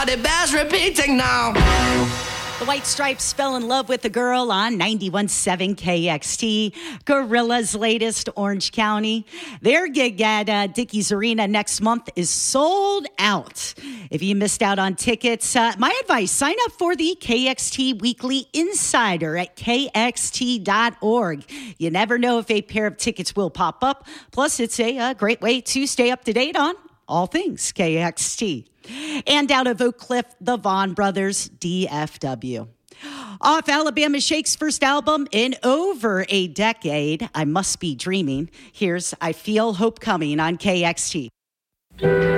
it bears repeating now. The White Stripes fell in love with a girl on 91.7 KXT. Gorilla's latest, Orange County. Their gig at Dickies Arena next month is sold out. If you missed out on tickets, my advice, sign up for the KXT Weekly Insider at kxt.org. You never know if a pair of tickets will pop up. Plus, it's a great way to stay up to date on all things KXT. And out of Oak Cliff, the Vaughn Brothers, DFW. Off Alabama Shake's first album in over a decade, I Must Be Dreaming. Here's I Feel Hope Coming on KXT.